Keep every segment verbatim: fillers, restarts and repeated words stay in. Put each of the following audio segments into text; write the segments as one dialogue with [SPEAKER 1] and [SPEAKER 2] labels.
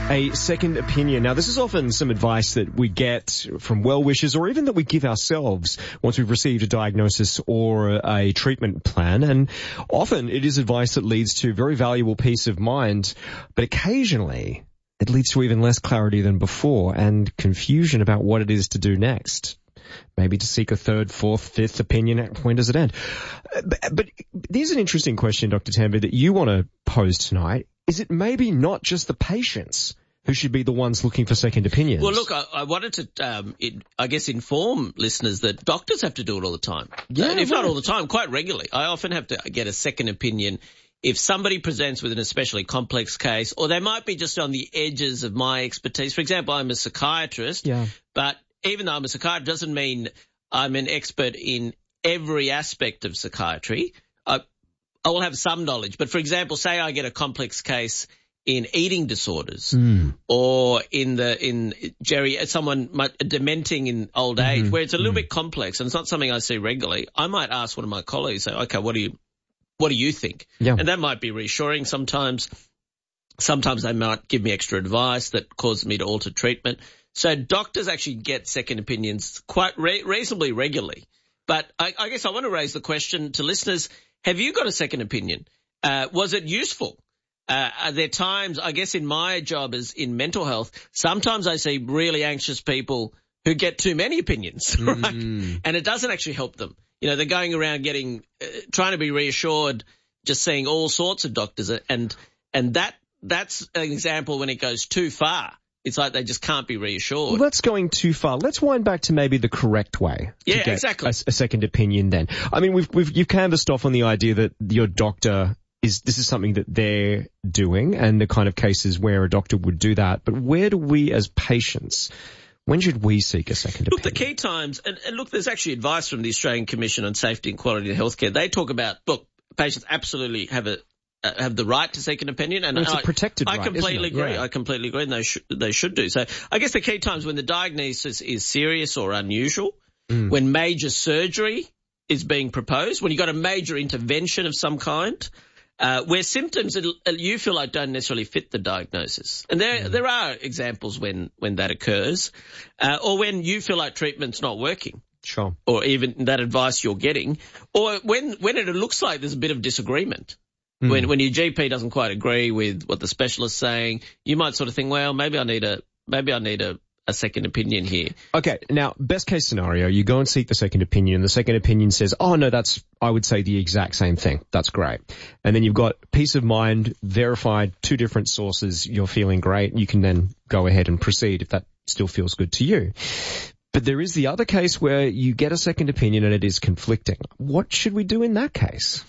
[SPEAKER 1] A second opinion. Now, this is often some advice that we get from well-wishers or even that we give ourselves once we've received a diagnosis or a treatment plan. And often it is advice that leads to very valuable peace of mind, but occasionally it leads to even less clarity than before and confusion about what it is to do next. Maybe to seek a third, fourth, fifth opinion. When does it end? But, but there's an interesting question, Doctor Tambor, that you want to pose tonight. Is it maybe not just the patients who should be the ones looking for second opinions?
[SPEAKER 2] Well, look, I, I wanted to, um, it, I guess, inform listeners that doctors have to do it all the time.
[SPEAKER 1] Yeah,
[SPEAKER 2] and if
[SPEAKER 1] right.
[SPEAKER 2] not all the time, quite regularly. I often have to get a second opinion if somebody presents with an especially complex case, or they might be just on the edges of my expertise. For example, I'm a psychiatrist,
[SPEAKER 1] yeah.
[SPEAKER 2] but even though I'm a psychiatrist doesn't mean I'm an expert in every aspect of psychiatry. I, I will have some knowledge. But, for example, say I get a complex case in eating disorders
[SPEAKER 1] mm.
[SPEAKER 2] or in the in Jerry someone might, dementing in old age
[SPEAKER 1] mm-hmm.
[SPEAKER 2] where it's a little
[SPEAKER 1] mm.
[SPEAKER 2] bit complex and it's not something I see regularly. I might ask one of my colleagues, say, okay, what do you what do you think?
[SPEAKER 1] Yeah.
[SPEAKER 2] And that might be reassuring sometimes. Sometimes they might give me extra advice that causes me to alter treatment. So doctors actually get second opinions quite re- reasonably regularly. But I, I guess I want to raise the question to listeners, have you got a second opinion? Uh, was it useful? Uh, are there times, I guess in my job as in mental health, sometimes I see really anxious people who get too many opinions, right?
[SPEAKER 1] Mm.
[SPEAKER 2] And it doesn't actually help them. You know, they're going around getting, uh, trying to be reassured, just seeing all sorts of doctors. And, and that, that's an example when it goes too far. It's like they just can't be reassured.
[SPEAKER 1] Well, that's going too far. Let's wind back to maybe the correct way.
[SPEAKER 2] Yeah,
[SPEAKER 1] to get
[SPEAKER 2] exactly.
[SPEAKER 1] A, a second opinion then. I mean, we've, we've, you've canvassed off on the idea that your doctor is, this is something that they're doing and the kind of cases where a doctor would do that. But where do we as patients, when should we seek a second
[SPEAKER 2] look,
[SPEAKER 1] opinion?
[SPEAKER 2] Look, the key times, and, and look, there's actually advice from the Australian Commission on Safety and Quality in Healthcare. They talk about, look, patients absolutely have a, Uh, have the right to seek an opinion, and
[SPEAKER 1] well, it's
[SPEAKER 2] I,
[SPEAKER 1] a protected
[SPEAKER 2] I
[SPEAKER 1] right,
[SPEAKER 2] completely
[SPEAKER 1] isn't it?
[SPEAKER 2] agree.
[SPEAKER 1] Yeah.
[SPEAKER 2] I completely agree, and they should they should do so. I guess the key times when the diagnosis is serious or unusual,
[SPEAKER 1] mm.
[SPEAKER 2] when major surgery is being proposed, when you've got a major intervention of some kind, uh, where symptoms that you feel like don't necessarily fit the diagnosis, and there mm. there are examples when when that occurs, uh, or when you feel like treatment's not working.
[SPEAKER 1] Sure.
[SPEAKER 2] Or even that advice you're getting, or when when it looks like there's a bit of disagreement. Mm. When when your G P doesn't quite agree with what the specialist's saying, you might sort of think, well, maybe I need a maybe I need a, a second opinion here.
[SPEAKER 1] Okay, now, best case scenario, you go and seek the second opinion, and the second opinion says, oh, no, that's, I would say, the exact same thing. That's great. And then you've got peace of mind, verified, two different sources, you're feeling great, you can then go ahead and proceed if that still feels good to you. But there is the other case where you get a second opinion and it is conflicting. What should we do in that case?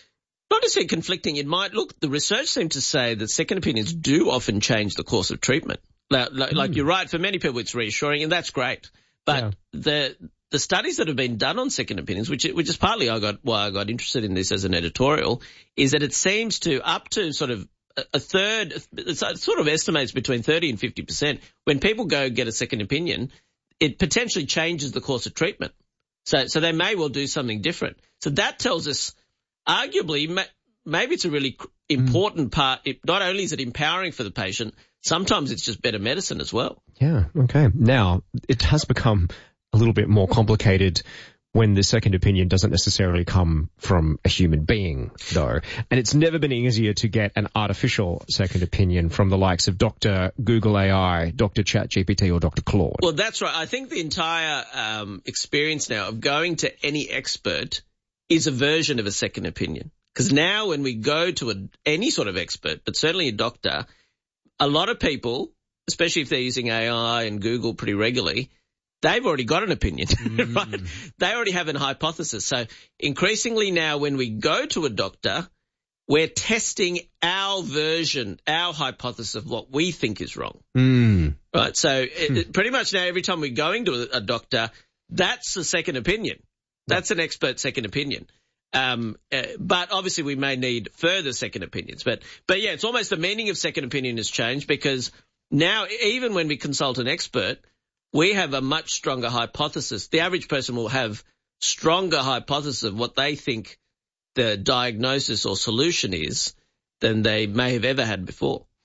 [SPEAKER 2] Not necessarily conflicting. It might look, the research seems to say that second opinions do often change the course of treatment. Like, like, mm. like you're right, for many people it's reassuring, and that's great. But yeah. the the studies that have been done on second opinions, which which is partly I got why I got interested in this as an editorial, is that it seems to up to sort of a, a third, it sort of estimates between thirty and fifty percent. When people go get a second opinion, it potentially changes the course of treatment. So so they may well do something different. So that tells us, arguably, maybe it's a really important part. It, not only is it empowering for the patient, sometimes it's just better medicine as well.
[SPEAKER 1] Yeah, okay. Now, it has become a little bit more complicated when the second opinion doesn't necessarily come from a human being, though. And it's never been easier to get an artificial second opinion from the likes of Doctor Google A I, Doctor ChatGPT, or Doctor Claude.
[SPEAKER 2] Well, that's right. I think the entire um, experience now of going to any expert is a version of a second opinion. Because now when we go to a, any sort of expert, but certainly a doctor, a lot of people, especially if they're using A I and Google pretty regularly, they've already got an opinion, mm. right? They already have an hypothesis. So increasingly now when we go to a doctor, we're testing our version, our hypothesis of what we think is wrong.
[SPEAKER 1] Mm.
[SPEAKER 2] Right? So it, it, pretty much now every time we're going to a, a doctor, that's a second opinion. That's an expert second opinion. Um, uh, but obviously we may need further second opinions. But, but yeah, it's almost the meaning of second opinion has changed because now even when we consult an expert, we have a much stronger hypothesis. The average person will have stronger hypothesis of what they think the diagnosis or solution is than they may have ever had before.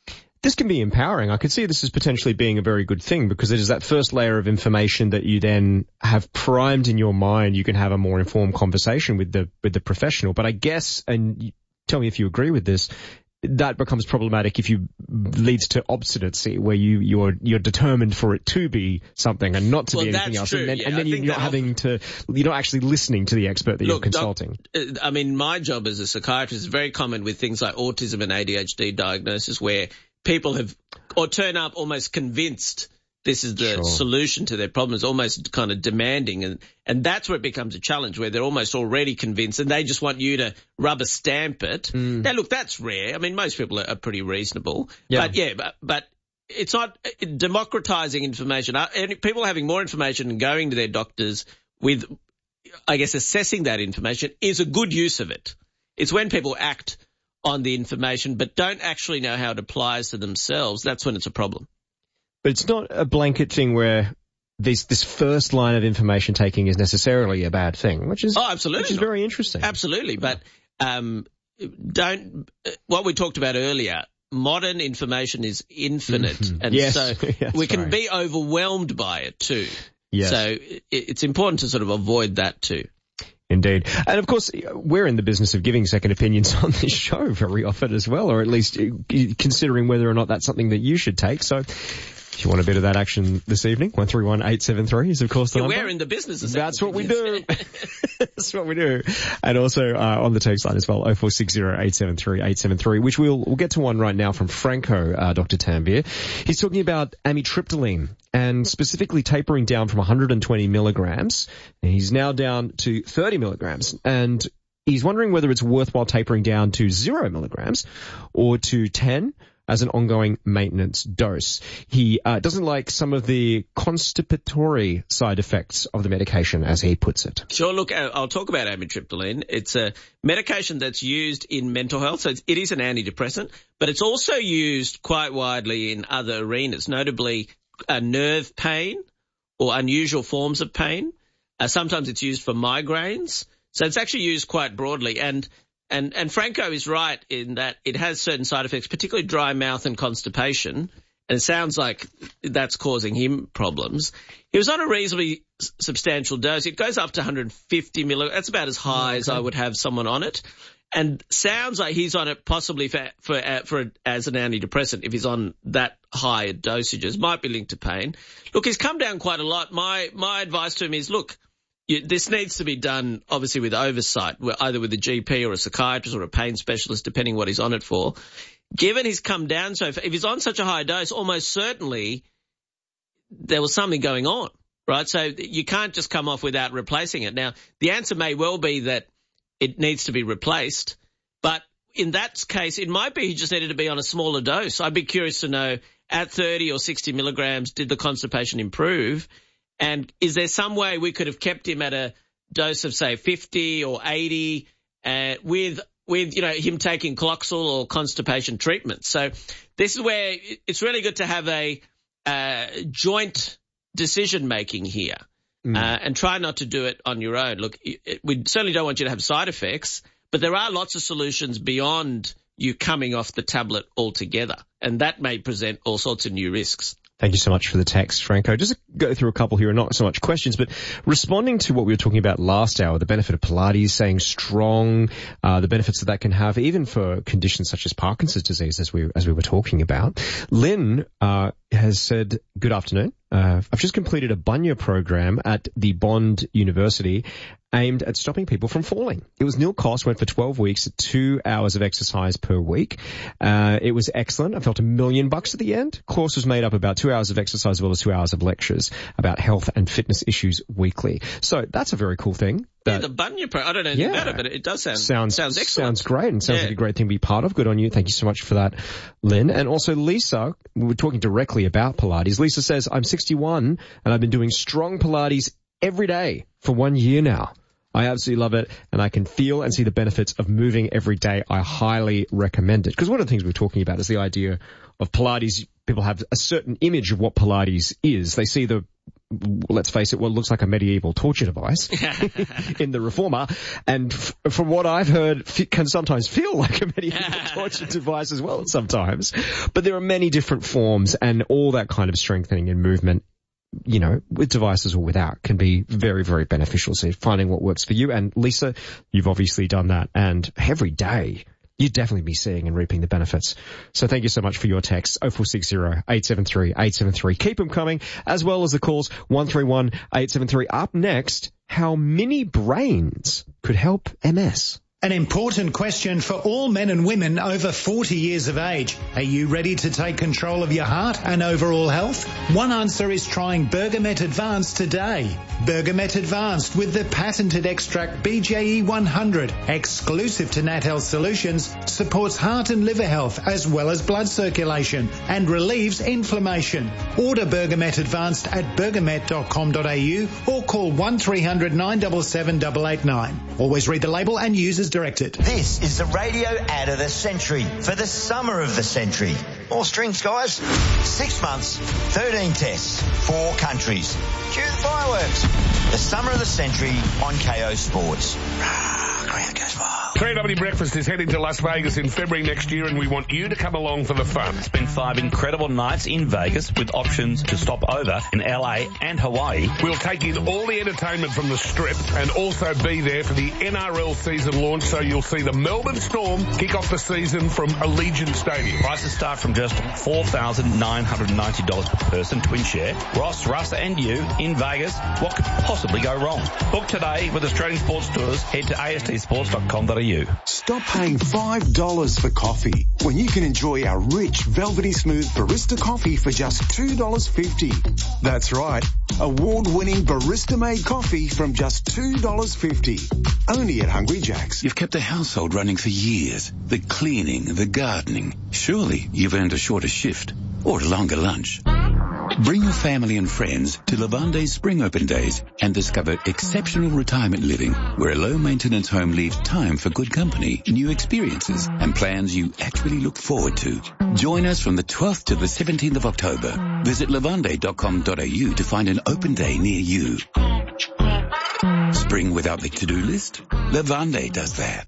[SPEAKER 1] this can be empowering. I could see this as potentially being a very good thing because it is that first layer of information that you then have primed in your mind. You can have a more informed conversation with the with the professional. But I guess, and you, tell me if you agree with this, that becomes problematic if you leads to obstinacy, where you you're you're determined for it to be something and not to
[SPEAKER 2] well,
[SPEAKER 1] be anything else,
[SPEAKER 2] true.
[SPEAKER 1] and then,
[SPEAKER 2] yeah,
[SPEAKER 1] and then you're not having to, you're not actually listening to the expert that
[SPEAKER 2] Look,
[SPEAKER 1] you're consulting.
[SPEAKER 2] Doc, I mean, my job as a psychiatrist is very common with things like autism and A D H D diagnosis, where people have or turn up almost convinced this is the
[SPEAKER 1] Sure.
[SPEAKER 2] solution to their problems, almost kind of demanding. And, and that's where it becomes a challenge, where they're almost already convinced and they just want you to rubber stamp it. Mm. Now, look, that's rare. I mean, most people are, are pretty reasonable. Yeah. But, yeah, but, but it's not democratizing information. People having more information and going to their doctors with, I guess, assessing that information is a good use of it. It's when people act on the information but don't actually know how it applies to themselves. That's when it's a problem.
[SPEAKER 1] But it's not a blanket thing where this this first line of information taking is necessarily a bad thing, which is
[SPEAKER 2] oh, absolutely
[SPEAKER 1] which is very interesting.
[SPEAKER 2] Absolutely, but um, don't what we talked about earlier. Modern information is infinite,
[SPEAKER 1] mm-hmm.
[SPEAKER 2] and
[SPEAKER 1] yes.
[SPEAKER 2] so
[SPEAKER 1] yes,
[SPEAKER 2] we can
[SPEAKER 1] right.
[SPEAKER 2] be overwhelmed by it too.
[SPEAKER 1] Yes.
[SPEAKER 2] So it, it's important to sort of avoid that too.
[SPEAKER 1] Indeed. And of course, we're in the business of giving second opinions on this show very often as well, or at least considering whether or not that's something that you should take. So if you want a bit of that action this evening, one three one eight seven three is of course the
[SPEAKER 2] yeah,
[SPEAKER 1] number.
[SPEAKER 2] We're in the business of
[SPEAKER 1] That's what we do. That's what we do. And also uh, on the text line as well, oh four six zero eight seven three eight seven three, which we'll we'll get to one right now from Franco, uh, Doctor Tanvir. He's talking about amitriptyline and specifically tapering down from one hundred twenty milligrams. And he's now down to thirty milligrams. And he's wondering whether it's worthwhile tapering down to zero milligrams or to ten as an ongoing maintenance dose. He uh, doesn't like some of the constipatory side effects of the medication, as he puts it.
[SPEAKER 2] Sure, look, I'll talk about amitriptyline. It's a medication that's used in mental health, so it is an antidepressant, but it's also used quite widely in other arenas, notably uh, nerve pain or unusual forms of pain. Uh, sometimes it's used for migraines, so it's actually used quite broadly. And And, and Franco is right in that it has certain side effects, particularly dry mouth and constipation. And it sounds like that's causing him problems. He was on a reasonably substantial dose. It goes up to one hundred fifty milligrams. That's about as high okay. as I would have someone on it. And sounds like he's on it possibly for, for, for as an antidepressant if he's on that high dosages. Might be linked to pain. Look, he's come down quite a lot. My, my advice to him is, look, You, this needs to be done, obviously, with oversight, either with a G P or a psychiatrist or a pain specialist, depending what he's on it for. Given he's come down so far, if he's on such a high dose, almost certainly there was something going on, right? So you can't just come off without replacing it. Now, the answer may well be that it needs to be replaced, but in that case, it might be he just needed to be on a smaller dose. I'd be curious to know, at thirty or sixty milligrams, did the constipation improve? And is there some way we could have kept him at a dose of, say, fifty or eighty uh, with, with you know, him taking Cloxil or constipation treatment? So this is where it's really good to have a uh, joint decision-making here mm. uh, and try not to do it on your own. Look, it, we certainly don't want you to have side effects, but there are lots of solutions beyond you coming off the tablet altogether, and that may present all sorts of new risks.
[SPEAKER 1] Thank you so much for the text, Franco. Just go through a couple here, and not so much questions, but responding to what we were talking about last hour, the benefit of Pilates, saying strong, uh, the benefits that that can have, even for conditions such as Parkinson's disease, as we as we were talking about. Lynn uh, has said, good afternoon. Uh, I've just completed a Bunya program at the Bond University aimed at stopping people from falling. It was nil cost, went for twelve weeks, two hours of exercise per week. Uh, it was excellent. I felt a million bucks at the end. Course was made up about two hours of exercise as well as two hours of lectures about health and fitness issues weekly. So that's a very cool thing.
[SPEAKER 2] Yeah, the Bunya program, I don't know anything yeah, about it, but it does sound, sounds, sounds excellent.
[SPEAKER 1] Sounds great and sounds yeah. like a great thing to be part of. Good on you. Thank you so much for that, Lynn. And also Lisa, we were talking directly about Pilates. Lisa says, I'm sixty-one and I've been doing strong Pilates every day for one year now. I absolutely love it, and I can feel and see the benefits of moving every day. I highly recommend it. Because one of the things we're talking about is the idea of Pilates. People have a certain image of what Pilates is. They see the let's face it, what looks like a medieval torture device in the Reformer, and f- from what I've heard, f- can sometimes feel like a medieval torture device as well sometimes. But there are many different forms, and all that kind of strengthening and movement, you know, with devices or without, can be very, very beneficial. So finding what works for you. And Lisa, you've obviously done that, and every day you'd definitely be seeing and reaping the benefits. So thank you so much for your texts, oh four six zero, eight seven three, eight seven three. Keep them coming, as well as the calls, one three one, eight seven three. Up next, how mini brains could help M S.
[SPEAKER 3] An important question for all men and women over forty years of age. Are you ready to take control of your heart and overall health? One answer is trying Bergamet Advanced today. Bergamet Advanced with the patented extract B J E one hundred, exclusive to Nat Health Solutions, supports heart and liver health as well as blood circulation and relieves inflammation. Order Bergamet Advanced at bergamet dot com dot a u or call one three hundred, nine seven seven, eight eight nine. Always read the label and use as directed.
[SPEAKER 4] This is the radio ad of the century for the summer of the century. All strings, guys. Six months, thirteen tests, four countries. Cue the fireworks. The summer of the century on K O Sports. Crowd goes wild.
[SPEAKER 5] three W Breakfast is heading to Las Vegas in February next year, and we want you to come along for the fun.
[SPEAKER 6] Spend five incredible nights in Vegas with options to stop over in L A and Hawaii.
[SPEAKER 5] We'll take in all the entertainment from the Strip and also be there for the N R L season launch, so you'll see the Melbourne Storm kick off the season from Allegiant Stadium.
[SPEAKER 6] Prices start from just four thousand nine hundred ninety dollars per person, twin share. Ross, Russ and you in Vegas. What could possibly go wrong? Book today with Australian Sports Tours. Head to a s t sports dot com dot a u.
[SPEAKER 7] Stop paying five dollars for coffee when you can enjoy our rich, velvety smooth barista coffee for just two dollars fifty. That's right. Award-winning barista-made coffee from just two dollars fifty. Only at Hungry Jack's.
[SPEAKER 8] You've kept the household running for years. The cleaning, the gardening. Surely you've earned a shorter shift or a longer lunch. Bring your family and friends to Lavande's Spring Open Days and discover exceptional retirement living where a low-maintenance home leaves time for good company, new experiences and plans you actually look forward to. Join us from the twelfth to the seventeenth of October. Visit lavande dot com dot a u to find an open day near you. Spring without the to-do list? Lavande does that.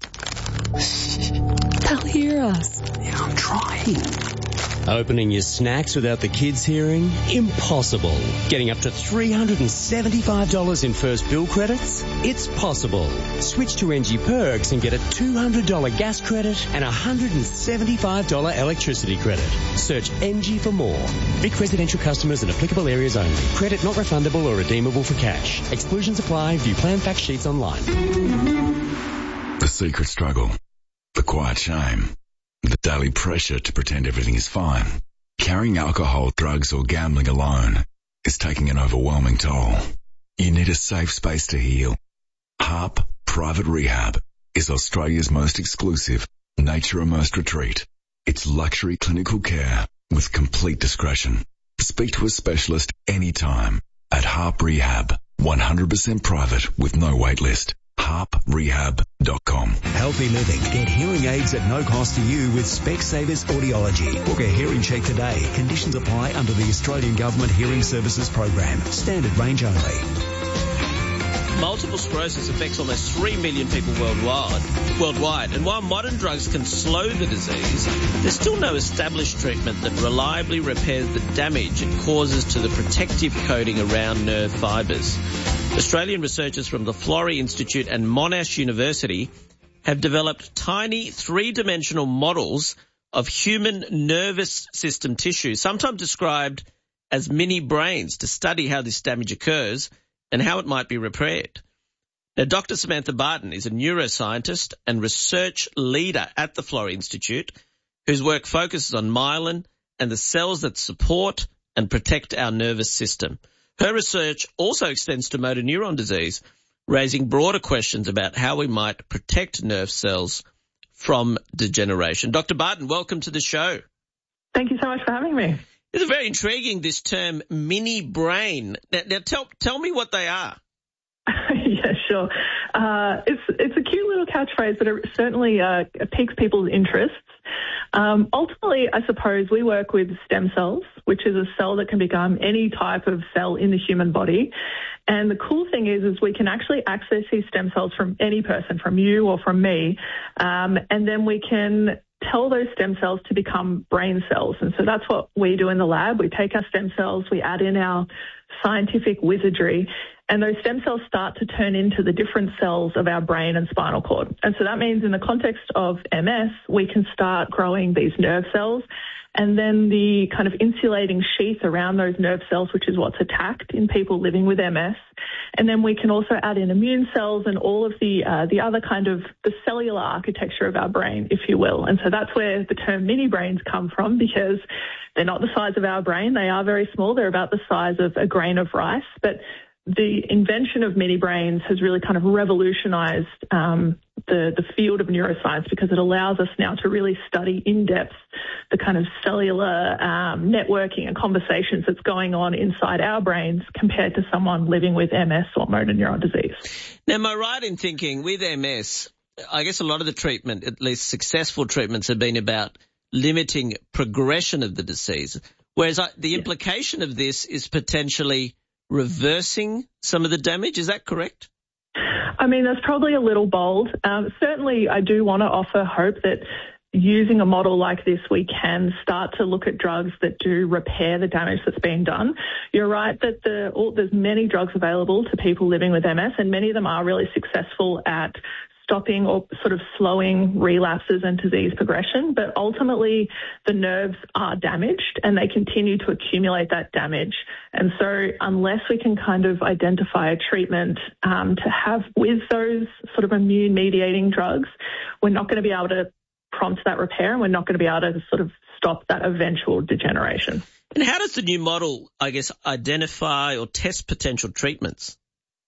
[SPEAKER 9] They'll hear us.
[SPEAKER 8] Yeah, I'm trying.
[SPEAKER 10] Opening your snacks without the kids hearing? Impossible. Getting up to three hundred seventy-five dollars in first bill credits? It's possible. Switch to N G Perks and get a two hundred dollars gas credit and a one hundred seventy-five dollars electricity credit. Search N G for more. Vic residential customers in applicable areas only. Credit not refundable or redeemable for cash. Exclusions apply. View plan fact sheets online.
[SPEAKER 11] The secret struggle. The quiet shame. The daily pressure to pretend everything is fine. Carrying alcohol, drugs or gambling alone is taking an overwhelming toll. You need a safe space to heal. HARP Private Rehab is Australia's most exclusive nature-immersed retreat. It's luxury clinical care with complete discretion. Speak to a specialist anytime at HARP Rehab. one hundred percent private with no wait list. harp rehab dot com.
[SPEAKER 12] Healthy living. Get hearing aids at no cost to you with Specsavers Audiology. Book a hearing check today. Conditions apply under the Australian Government Hearing Services Program. Standard range only.
[SPEAKER 2] Multiple sclerosis affects almost three million people worldwide, worldwide, and while modern drugs can slow the disease, there's still no established treatment that reliably repairs the damage it causes to the protective coating around nerve fibres. Australian researchers from the Florey Institute and Monash University have developed tiny three-dimensional models of human nervous system tissue, sometimes described as mini brains, to study how this damage occurs and how it might be repaired. Now, Doctor Samantha Barton is a neuroscientist and research leader at the Florey Institute, whose work focuses on myelin and the cells that support and protect our nervous system. Her research also extends to motor neuron disease, raising broader questions about how we might protect nerve cells from degeneration. Doctor Barton, welcome to the show.
[SPEAKER 13] Thank you so much for having me.
[SPEAKER 2] It's very intriguing, this term mini brain. Now, now tell tell me what they are.
[SPEAKER 13] Yeah, sure. Uh, it's it's a cute little catchphrase, but it certainly uh, piques people's interests. Um, ultimately, I suppose we work with stem cells, which is a cell that can become any type of cell in the human body. And the cool thing is, is we can actually access these stem cells from any person, from you or from me, um, and then we can tell those stem cells to become brain cells. And so that's what we do in the lab. We take our stem cells, we add in our scientific wizardry, and those stem cells start to turn into the different cells of our brain and spinal cord. And so that means in the context of M S, we can start growing these nerve cells, and then the kind of insulating sheath around those nerve cells, which is what's attacked in people living with M S. And then we can also add in immune cells and all of the uh, the other kind of the cellular architecture of our brain, if you will. And so that's where the term mini brains come from, because they're not the size of our brain. They are very small. They're about the size of a grain of rice. But the invention of mini brains has really kind of revolutionized um, the, the field of neuroscience, because it allows us now to really study in depth the kind of cellular um, networking and conversations that's going on inside our brains compared to someone living with M S or motor neuron disease.
[SPEAKER 2] Now, am I right in thinking with M S, I guess a lot of the treatment, at least successful treatments, have been about limiting progression of the disease, whereas I, the implication of this is potentially reversing some of the damage. Is that correct?
[SPEAKER 13] I mean, that's probably a little bold. Um, certainly, I do want to offer hope that using a model like this, we can start to look at drugs that do repair the damage that's been done. You're right that the, all, there's many drugs available to people living with M S, and many of them are really successful at stopping or sort of slowing relapses and disease progression. But ultimately, the nerves are damaged and they continue to accumulate that damage. And so unless we can kind of identify a treatment um, to have with those sort of immune-mediating drugs, we're not going to be able to prompt that repair, and we're not going to be able to sort of stop that eventual degeneration.
[SPEAKER 2] And how does the new model, I guess, identify or test potential treatments?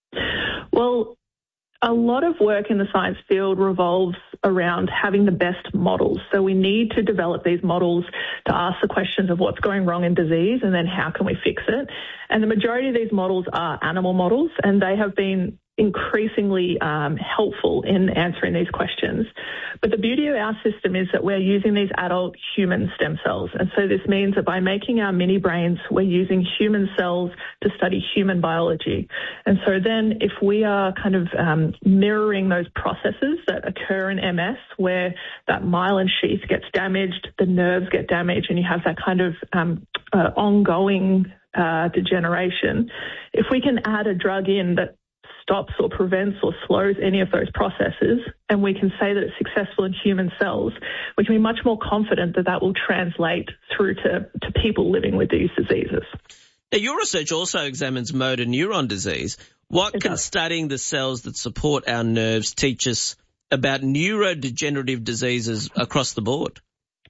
[SPEAKER 13] Well, a lot of work in the science field revolves around having the best models. So we need to develop these models to ask the questions of what's going wrong in disease and then how can we fix it. And the majority of these models are animal models, and they have been increasingly um, helpful in answering these questions. But the beauty of our system is that we're using these adult human stem cells. And so this means that by making our mini brains, we're using human cells to study human biology. And so then if we are kind of um, mirroring those processes that occur in M S, where that myelin sheath gets damaged, the nerves get damaged, and you have that kind of um, uh, ongoing uh, degeneration, if we can add a drug in that stops or prevents or slows any of those processes, and we can say that it's successful in human cells, we can be much more confident that that will translate through to, to people living with these diseases.
[SPEAKER 2] Now, your research also examines motor neuron disease. What
[SPEAKER 13] It
[SPEAKER 2] can
[SPEAKER 13] does.
[SPEAKER 2] studying the cells that support our nerves teach us about neurodegenerative diseases across the board?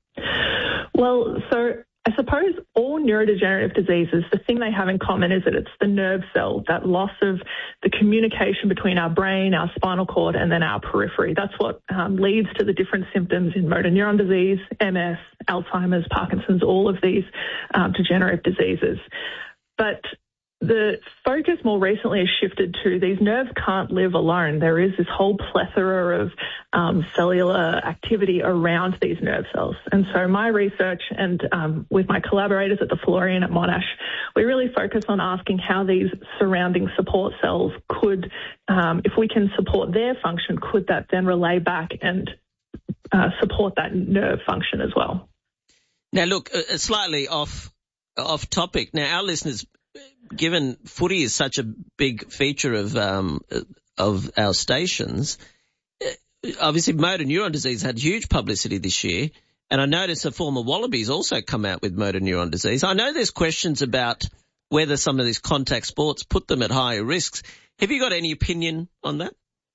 [SPEAKER 13] Well, so I suppose all neurodegenerative diseases, the thing they have in common is that it's the nerve cell, that loss of the communication between our brain, our spinal cord, and then our periphery. That's what um, leads to the different symptoms in motor neuron disease, M S, Alzheimer's, Parkinson's, all of these um, degenerative diseases. But the focus more recently has shifted to these nerves can't live alone. There is this whole plethora of um, cellular activity around these nerve cells. And so my research and um, with my collaborators at the Florian at Monash, we really focus on asking how these surrounding support cells could, um, if we can support their function, could that then relay back and uh, support that nerve function as well.
[SPEAKER 2] Now, look, uh, slightly off off topic. Now, our listeners, given footy is such a big feature of um, of our stations, obviously motor neuron disease had huge publicity this year, and I noticed a former Wallabies also come out with motor neuron disease. I know there's questions about whether some of these contact sports put them at higher risks. Have you got any opinion on that?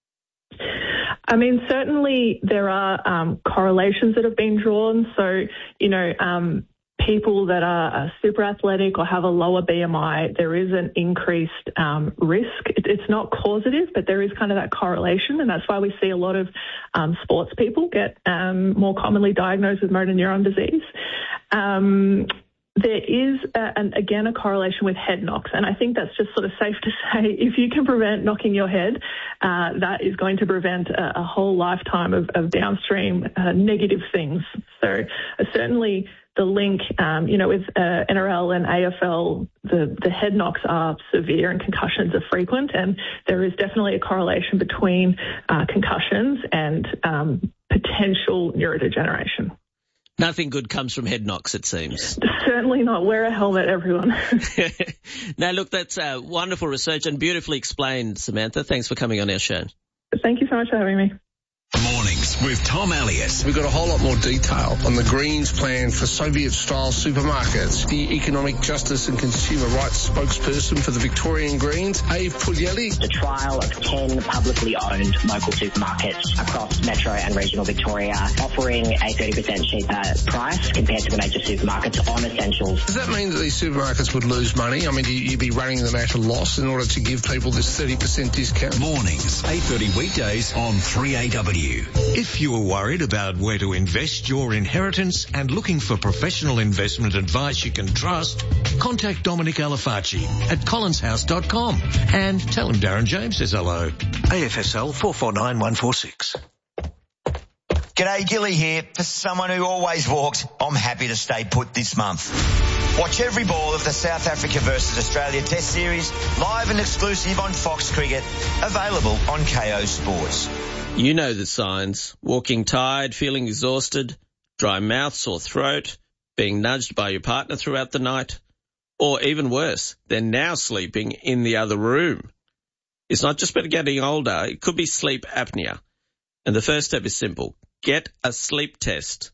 [SPEAKER 13] I mean, certainly there are um, correlations that have been drawn. So, you know, um, people that are super athletic or have a lower B M I, there is an increased um, risk. It, it's not causative, but there is kind of that correlation, and that's why we see a lot of um, sports people get um, more commonly diagnosed with motor neuron disease. Um, There is, uh, an, again, a correlation with head knocks, and I think that's just sort of safe to say if you can prevent knocking your head, uh, that is going to prevent a, a whole lifetime of, of downstream uh, negative things. So uh, certainly the link, um, you know, with uh, N R L and A F L, the, the head knocks are severe and concussions are frequent, and there is definitely a correlation between uh, concussions and um, potential neurodegeneration.
[SPEAKER 2] Nothing good comes from head knocks, it seems.
[SPEAKER 13] Certainly not. Wear a helmet, everyone.
[SPEAKER 2] Now, look, that's uh, wonderful research and beautifully explained, Samantha. Thanks for coming on our show.
[SPEAKER 13] Thank you so much for having me.
[SPEAKER 14] Mornings with Tom Elliott.
[SPEAKER 15] We've got a whole lot more detail on the Greens plan for Soviet-style supermarkets. The Economic Justice and Consumer Rights spokesperson for the Victorian Greens, Ave Puglielli.
[SPEAKER 16] The trial of ten publicly owned local supermarkets across metro and regional Victoria, offering a thirty percent cheaper price compared to the major supermarkets on essentials.
[SPEAKER 15] Does that mean that these supermarkets would lose money? I mean, you'd be running them at a loss in order to give people this thirty percent discount?
[SPEAKER 14] Mornings, eight thirty weekdays on three A W. If you are worried about where to invest your inheritance and looking for professional investment advice you can trust, contact Dominic Alifacci at collins house dot com and tell him Darren James says hello. A F S L four four nine one four six.
[SPEAKER 4] G'day, Gilly here. For someone who always walks, I'm happy to stay put this month. Watch every ball of the South Africa versus Australia Test Series live and exclusive on Fox Cricket, available on K O Sports.
[SPEAKER 2] You know the signs. Walking tired, feeling exhausted, dry mouth, sore throat, being nudged by your partner throughout the night, or even worse, they're now sleeping in the other room. It's not just about getting older, it could be sleep apnea. And the first step is simple. Get a sleep test.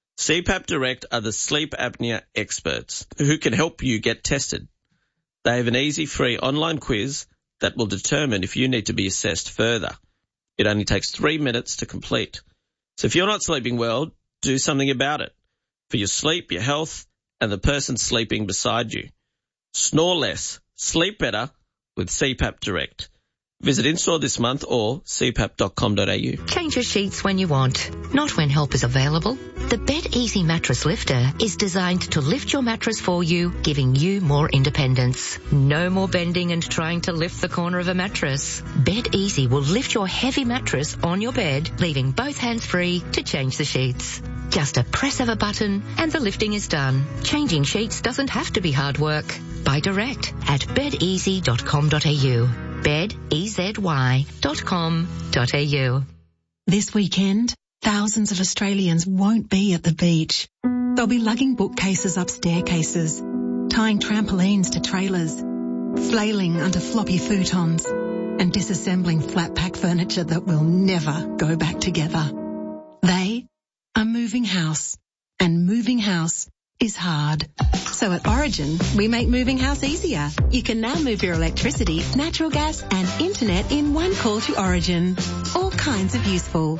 [SPEAKER 2] C PAP Direct are the sleep apnea experts who can help you get tested. They have an easy, free online quiz that will determine if you need to be assessed further. It only takes three minutes to complete. So if you're not sleeping well, do something about it. For your sleep, your health, and the person sleeping beside you. Snore less. Sleep better with C PAP Direct. Visit in-store this month or c pap dot com dot a u.
[SPEAKER 17] Change your sheets when you want, not when help is available. The Bed Easy Mattress Lifter is designed to lift your mattress for you, giving you more independence. No more bending and trying to lift the corner of a mattress. Bed Easy will lift your heavy mattress on your bed, leaving both hands free to change the sheets. Just a press of a button and the lifting is done. Changing sheets doesn't have to be hard work. Buy direct at bed easy dot com dot a u. bed easy dot com dot a u.
[SPEAKER 18] This weekend, thousands of Australians won't be at the beach. They'll be lugging bookcases up staircases, tying trampolines to trailers, flailing under floppy futons, and disassembling flat pack furniture that will never go back together. They are moving house, and moving house is hard. So at Origin, we make moving house easier. You can now move your electricity, natural gas and internet in one call to Origin. All kinds of useful.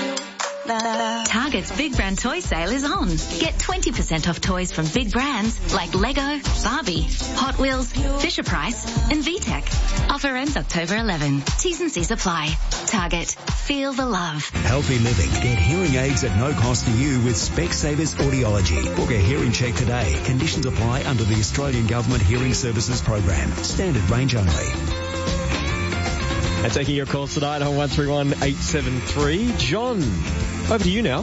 [SPEAKER 19] Target's Big Brand Toy Sale is on. Get twenty percent off toys from big brands like Lego, Barbie, Hot Wheels, Fisher-Price and V TEC. Offer ends October eleventh. T's and C's apply. Target. Feel the love.
[SPEAKER 12] Healthy living. Get hearing aids at no cost to you with Specsavers Audiology. Book a hearing check today. Conditions apply under the Australian Government Hearing Services Program. Standard range only.
[SPEAKER 1] And taking your calls tonight on one three one eight seven three. John, over to you now.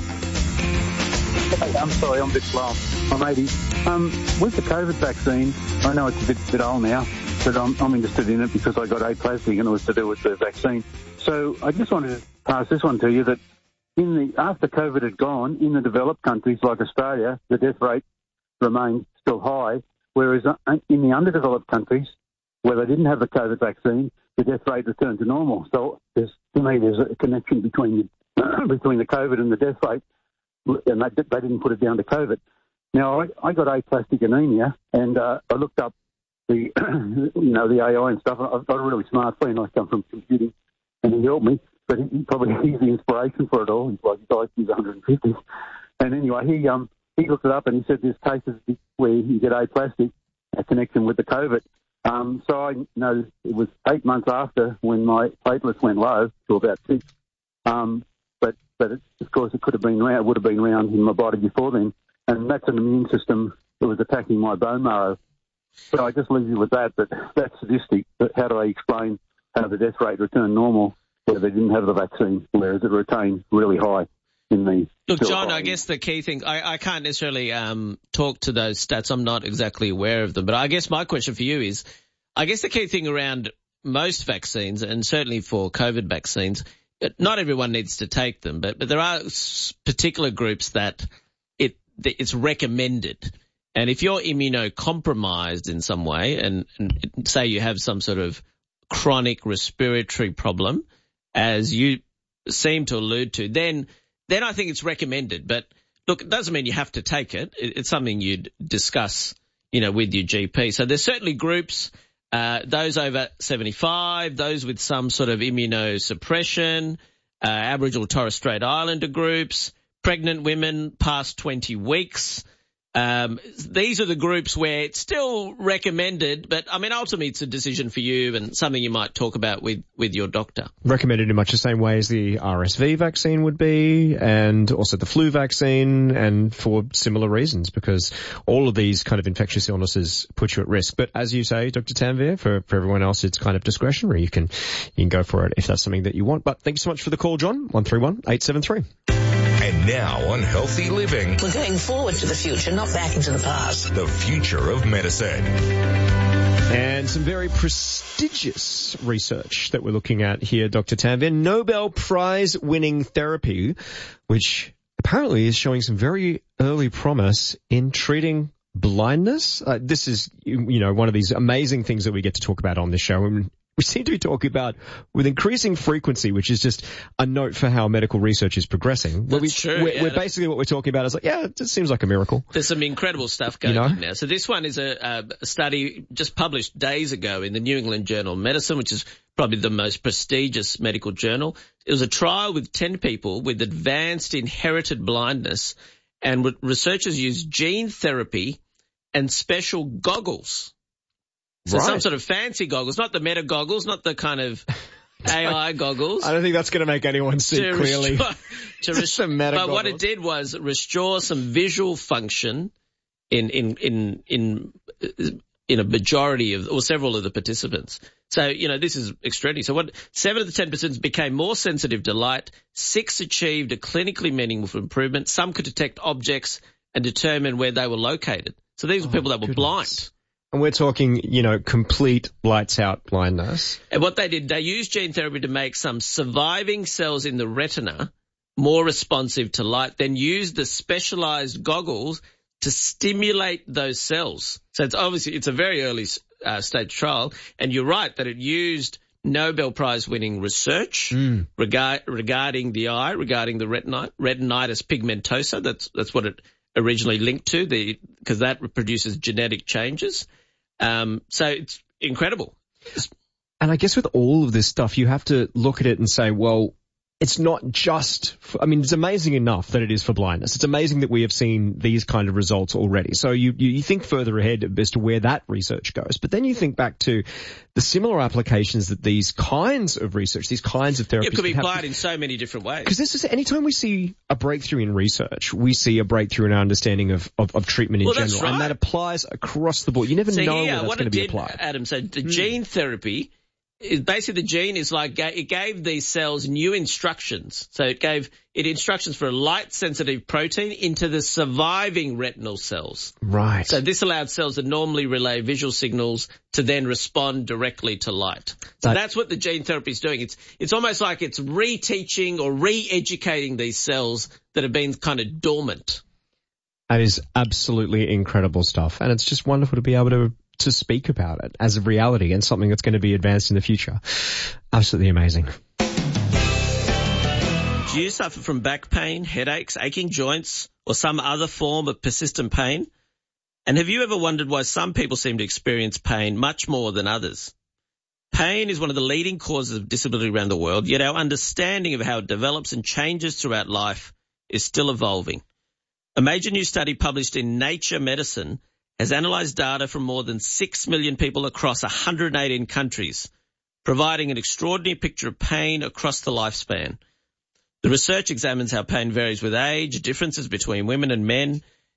[SPEAKER 20] Hey, I'm sorry, I'm a bit slow. I'm eighty. Um, with the COVID vaccine, I know it's a bit, bit old now, but I'm, I'm interested in it because I got aplastic and it was to do with the vaccine. So I just wanted to pass this one to you that in the after COVID had gone, in the developed countries like Australia, the death rate remained still high, whereas in the underdeveloped countries where they didn't have the COVID vaccine, the death rate returned to normal. So there's, to me, there's a connection between between the COVID and the death rate, and they, they didn't put it down to COVID. Now, I, I got aplastic anemia, and uh, I looked up the, you know, the A I and stuff. I've got a really smart friend. I come from computing, and he helped me, but he, he probably he's the inspiration for it all. He's like, his I Q's one hundred fifty. And anyway, he um he looked it up, and he said there's cases where you get aplastic, a connection with the COVID. Um, so I know it was eight months after when my platelets went low to about six. Um, but but it, of course it could have been around, would have been around in my body before then, and that's an immune system it was attacking my bone marrow. So I just leave you with that, but that statistic, but how do I explain how the death rate returned normal where they didn't have the vaccine, whereas it retained really high in the...
[SPEAKER 2] Look, John, I guess the key thing, I, I can't necessarily um, talk to those stats. I'm not exactly aware of them. But I guess my question for you is, I guess the key thing around most vaccines, and certainly for COVID vaccines, not everyone needs to take them, but, but there are particular groups that it it's recommended. And if you're immunocompromised in some way, and, and say you have some sort of chronic respiratory problem, as you seem to allude to, then then I think it's recommended. But look, it doesn't mean you have to take it. it it's something you'd discuss, you know, with your G P. So there's certainly groups, uh, those over seventy-five, those with some sort of immunosuppression, uh, Aboriginal and Torres Strait Islander groups, pregnant women past twenty weeks. Um, these are the groups where it's still recommended, but I mean, ultimately it's a decision for you and something you might talk about with, with your doctor.
[SPEAKER 1] Recommended in much the same way as the R S V vaccine would be, and also the flu vaccine, and for similar reasons, because all of these kind of infectious illnesses put you at risk. But as you say, Doctor Tanvir, for, for everyone else, it's kind of discretionary. You can, you can go for it if that's something that you want. But thank you so much for the call, John. one three one, eight seven three.
[SPEAKER 21] And now on Healthy Living.
[SPEAKER 22] We're going forward to the future, not back into the past.
[SPEAKER 21] The future of medicine.
[SPEAKER 1] And some very prestigious research that we're looking at here, Doctor Tanvir. Nobel Prize winning therapy, which apparently is showing some very early promise in treating blindness. Uh, this is, you know, one of these amazing things that we get to talk about on this show. And we seem to be talking about with increasing frequency, which is just a note for how medical research is progressing.
[SPEAKER 2] That's
[SPEAKER 1] we,
[SPEAKER 2] true.
[SPEAKER 1] We're,
[SPEAKER 2] yeah.
[SPEAKER 1] we're basically what we're talking about is like, yeah, it seems like a miracle.
[SPEAKER 2] There's some incredible stuff going
[SPEAKER 1] you know?
[SPEAKER 2] on now. So this one is a, a study just published days ago in the New England Journal of Medicine, which is probably the most prestigious medical journal. It was a trial with ten people with advanced inherited blindness, and researchers used gene therapy and special goggles. So
[SPEAKER 1] right.
[SPEAKER 2] some sort of fancy goggles, not the meta goggles, not the kind of A I goggles.
[SPEAKER 1] I don't think that's going to make anyone see
[SPEAKER 2] to
[SPEAKER 1] clearly.
[SPEAKER 2] Restore, to rest-
[SPEAKER 1] the meta
[SPEAKER 2] but
[SPEAKER 1] goggles.
[SPEAKER 2] what it did was restore some visual function in in in in in a majority of or several of the participants. So you know this is extraordinary. So what seven of the ten participants became more sensitive to light. Six achieved a clinically meaningful improvement. Some could detect objects and determine where they were located. So these were people that were
[SPEAKER 1] goodness.
[SPEAKER 2] blind.
[SPEAKER 1] And we're talking, you know, complete lights out blindness.
[SPEAKER 2] And what they did, they used gene therapy to make some surviving cells in the retina more responsive to light, then used the specialized goggles to stimulate those cells. So it's obviously, it's a very early uh, stage trial. And you're right that it used Nobel Prize winning research
[SPEAKER 1] mm.
[SPEAKER 2] regard, regarding the eye, regarding the retini- retinitis pigmentosa. That's, that's what it originally linked to, the because that produces genetic changes. Um, so it's incredible.
[SPEAKER 1] And I guess with all of this stuff, you have to look at it and say, well, it's not just, for, I mean, it's amazing enough that it is for blindness. It's amazing that we have seen these kind of results already. So you, you think further ahead as to where that research goes. But then you think back to the similar applications that these kinds of research, these kinds of therapies.
[SPEAKER 2] It could be applied
[SPEAKER 1] to,
[SPEAKER 2] in so many different ways.
[SPEAKER 1] Because this is, anytime we see a breakthrough in research, we see a breakthrough in our understanding of, of, of treatment in
[SPEAKER 2] well,
[SPEAKER 1] general.
[SPEAKER 2] That's right.
[SPEAKER 1] And that applies across the board. You never
[SPEAKER 2] so
[SPEAKER 1] know
[SPEAKER 2] here,
[SPEAKER 1] where that's
[SPEAKER 2] what
[SPEAKER 1] going
[SPEAKER 2] it
[SPEAKER 1] to be
[SPEAKER 2] did,
[SPEAKER 1] applied.
[SPEAKER 2] Adam, so the
[SPEAKER 1] hmm.
[SPEAKER 2] gene therapy, is basically the gene is like, it gave these cells new instructions. So it gave it instructions for a light-sensitive protein into the surviving retinal cells.
[SPEAKER 1] Right.
[SPEAKER 2] So this allowed cells that normally relay visual signals to then respond directly to light. So
[SPEAKER 1] that,
[SPEAKER 2] that's what the gene therapy is doing. It's it's almost like it's reteaching or re-educating these cells that have been kind of dormant.
[SPEAKER 1] That is absolutely incredible stuff. And it's just wonderful to be able to to speak about it as a reality and something that's going to be advanced in the future. Absolutely amazing.
[SPEAKER 2] Do you suffer from back pain, headaches, aching joints, or some other form of persistent pain? And have you ever wondered why some people seem to experience pain much more than others? Pain is one of the leading causes of disability around the world, yet our understanding of how it develops and changes throughout life is still evolving. A major new study published in Nature Medicine has analysed data from more than six million people across one hundred eighteen countries, providing an extraordinary picture of pain across the lifespan. The research examines how pain varies with age, differences between women and men,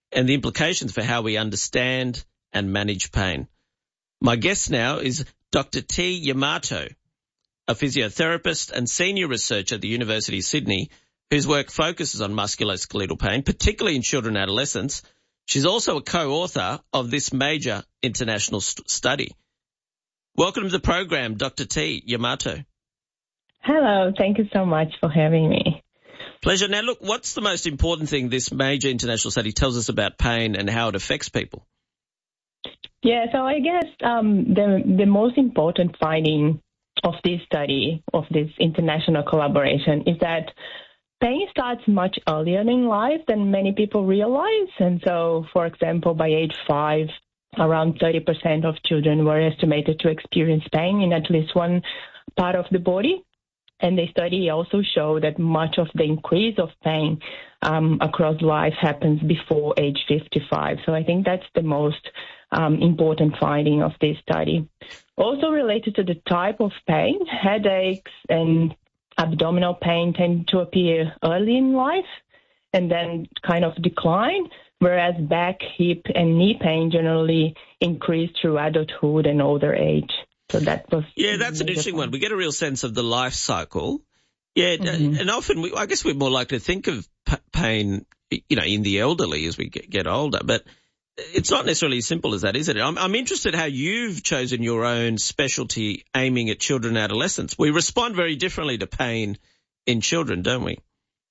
[SPEAKER 2] and the implications for how we understand and manage pain. My guest now is Doctor T. Yamato, a physiotherapist and senior researcher at the University of Sydney, whose work focuses on musculoskeletal pain, particularly in children and adolescents. She's also a co-author of this major international st- study. Welcome to the program, Doctor T. Yamato.
[SPEAKER 3] Hello, thank you so much for having me.
[SPEAKER 2] Pleasure. Now, look, what's the most important thing this major international study tells us about pain and how it affects people?
[SPEAKER 3] Yeah, so I guess um, the the most important finding of this study, of this international collaboration, is that pain starts much earlier in life than many people realize. And so, for example, by age five, around thirty percent of children were estimated to experience pain in at least one part of the body. And the study also showed that much of the increase of pain um, across life happens before age fifty-five. So I think that's the most um, important finding of this study. Also related to the type of pain, headaches and abdominal pain tend to appear early in life and then kind of decline, whereas back, hip and knee pain generally increase through adulthood and older age. So that was
[SPEAKER 2] yeah, that's an interesting one. We get a real sense of the life cycle. Yeah, mm-hmm. And often we, I guess we're more likely to think of p- pain, you know, in the elderly as we get, get older, but it's not necessarily as simple as that, is it? I'm, I'm interested how you've chosen your own specialty aiming at children and adolescents. We respond very differently to pain in children, don't we?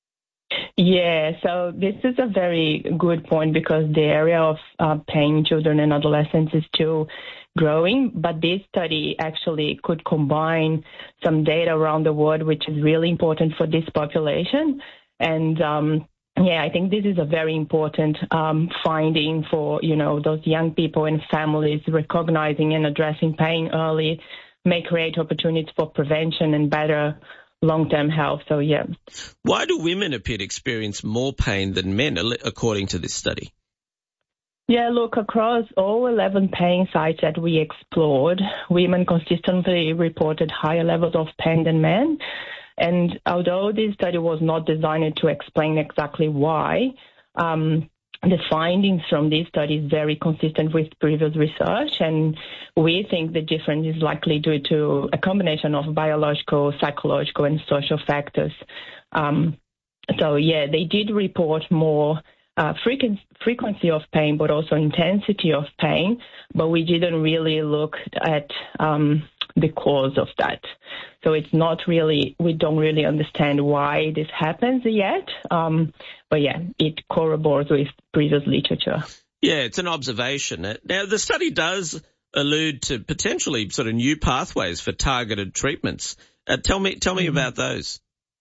[SPEAKER 3] Yeah, so this is a very good point because the area of uh, pain in children and adolescents is still growing, but this study actually could combine some data around the world, which is really important for this population. And um, yeah, I think this is a very important um, finding for, you know, those young people and families. Recognizing and addressing pain early may create opportunities for prevention and better long-term health. So, yeah.
[SPEAKER 2] Why do women appear to experience more pain than men, according to this study?
[SPEAKER 3] Yeah, look, across all eleven pain sites that we explored, women consistently reported higher levels of pain than men. And although this study was not designed to explain exactly why, um, the findings from this study is very consistent with previous research, and we think the difference is likely due to a combination of biological, psychological, and social factors. Um, so, yeah, they did report more uh, frequency, frequency of pain, but also intensity of pain, but we didn't really look at um, the cause of that. So it's not really, we don't really understand why this happens yet. Um, but yeah, it corroborates with previous literature.
[SPEAKER 2] Yeah, it's an observation. Now, the study does allude to potentially sort of new pathways for targeted treatments. Uh, tell me, tell me mm-hmm. about those.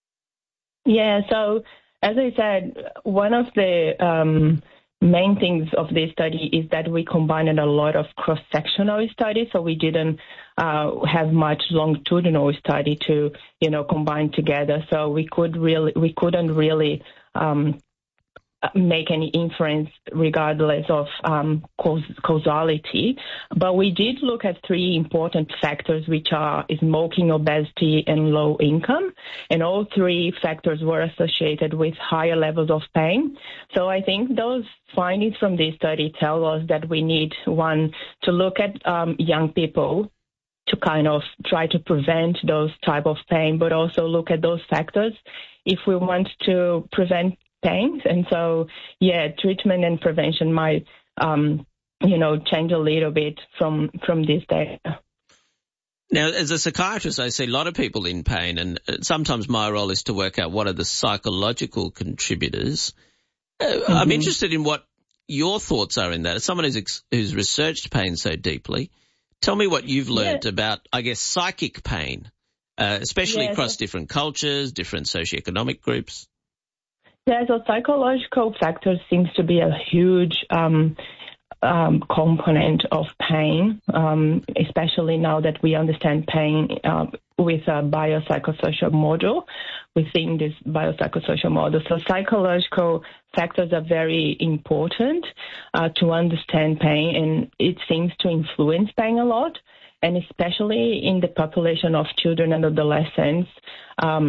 [SPEAKER 3] Yeah, so as I said, one of the um, main things of this study is that we combined a lot of cross-sectional studies, so we didn't uh, have much longitudinal study to, you know, combine together. So we could really, we couldn't really um, make any inference regardless of um, caus- causality. But we did look at three important factors, which are smoking, obesity, and low income. And all three factors were associated with higher levels of pain. So I think those findings from this study tell us that we need, one, to look at um, young people to kind of try to prevent those type of pain, but also look at those factors if we want to prevent pain. And so, yeah, treatment and prevention might, um, you know, change a little bit from, from this data.
[SPEAKER 2] Now, as a psychiatrist, I see a lot of people in pain, and sometimes my role is to work out what are the psychological contributors. Uh, mm-hmm. I'm interested in what your thoughts are in that. As someone who's, ex- who's researched pain so deeply, tell me what you've learned yeah. about, I guess, psychic pain, uh, especially yeah, across so- different cultures, different socioeconomic groups.
[SPEAKER 3] Yeah, so psychological factors seems to be a huge um, um, component of pain, um, especially now that we understand pain uh, with a biopsychosocial model, within this biopsychosocial model. So psychological factors are very important uh, to understand pain, and it seems to influence pain a lot, and especially in the population of children and adolescents. Um,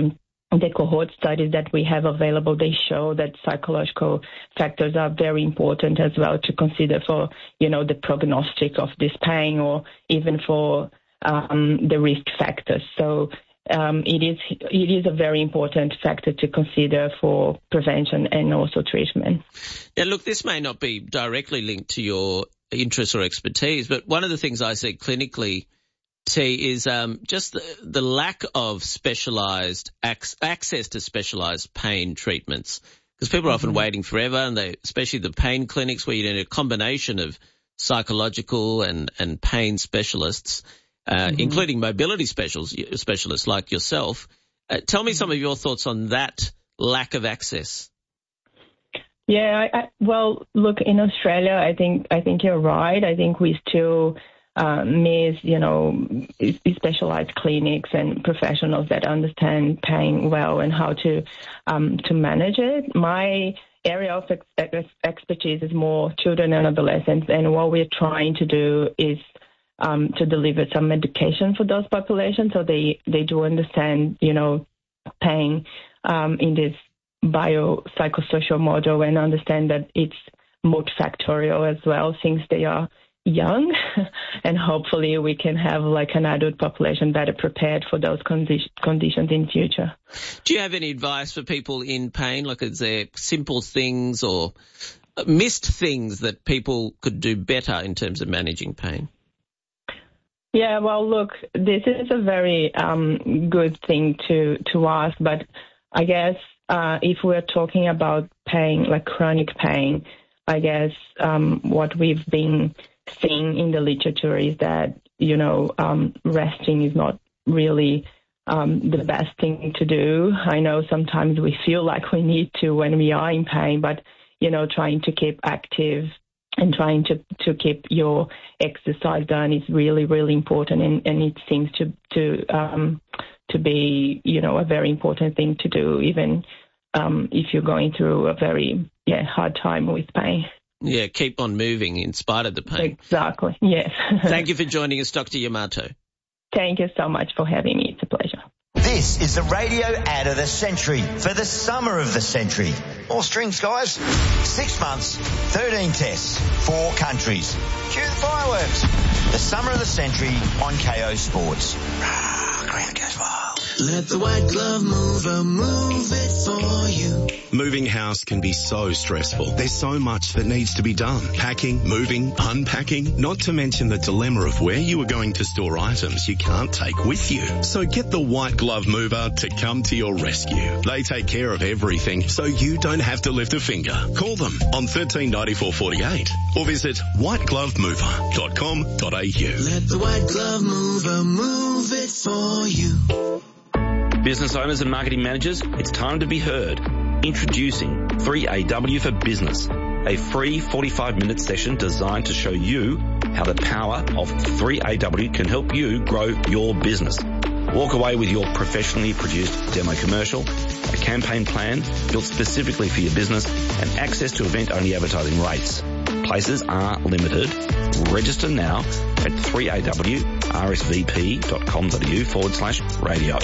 [SPEAKER 3] the cohort studies that we have available, they show that psychological factors are very important as well to consider for, you know, the prognostic of this pain or even for um, the risk factors. So um, it is it is a very important factor to consider for prevention and also treatment.
[SPEAKER 2] Yeah, look, this may not be directly linked to your interests or expertise, but one of the things I see clinically, T, is um, just the, the lack of specialised ac- access to specialised pain treatments, because people are often mm-hmm. waiting forever, and they, especially the pain clinics where you need a combination of psychological and, and pain specialists, uh, mm-hmm. including mobility specials, specialists like yourself. Uh, tell me some of your thoughts on that lack of access.
[SPEAKER 3] Yeah, I, I, well, look, in Australia, I think I think you're right. I think we still Uh, miss, you know, specialized clinics and professionals that understand pain well and how to um, to manage it. My area of ex- expertise is more children and adolescents, and what we're trying to do is um, to deliver some medication for those populations so they, they do understand, you know, pain um, in this biopsychosocial model and understand that it's multifactorial as well since they are young, and hopefully we can have like an adult population better prepared for those condi- conditions in future.
[SPEAKER 2] Do you have any advice for people in pain? Like, is there simple things or missed things that people could do better in terms of managing pain?
[SPEAKER 3] Yeah, well, look, this is a very um, good thing to, to ask, but I guess uh, if we're talking about pain, like chronic pain, I guess um, what we've been seeing in the literature is that, you know, um, resting is not really um, the best thing to do. I know sometimes we feel like we need to when we are in pain, but, you know, trying to keep active and trying to, to keep your exercise done is really, really important, and, and it seems to to um, to be, you know, a very important thing to do, even um, if you're going through a very yeah hard time with pain.
[SPEAKER 2] Yeah, keep on moving in spite of the pain.
[SPEAKER 3] Exactly, yes.
[SPEAKER 2] Thank you for joining us, Doctor Yamato.
[SPEAKER 3] Thank you so much for having me. It's a pleasure.
[SPEAKER 4] This is the radio ad of the century for the summer of the century. All strings, guys. Six months, thirteen tests, four countries. Cue the fireworks. The summer of the century on K O Sports. Ground goes wild.
[SPEAKER 5] Let the white glove mover move it for you.
[SPEAKER 6] Moving house can be so stressful. There's so much that needs to be done. Packing, moving, unpacking, not to mention the dilemma of where you are going to store items you can't take with you. So get the white glove mover to come to your rescue. They take care of everything so you don't have to lift a finger. Call them on one three nine four four eight or visit white glove mover dot com dot a u.
[SPEAKER 5] Let the white glove mover move it for you.
[SPEAKER 23] Business owners and marketing managers, it's time to be heard. Introducing three A W for Business, a free forty-five minute session designed to show you how the power of three A W can help you grow your business. Walk away with your professionally produced demo commercial, a campaign plan built specifically for your business, and access to event-only advertising rates. Places are limited. Register now at three A W R S V P dot com dot a u forward slash radio.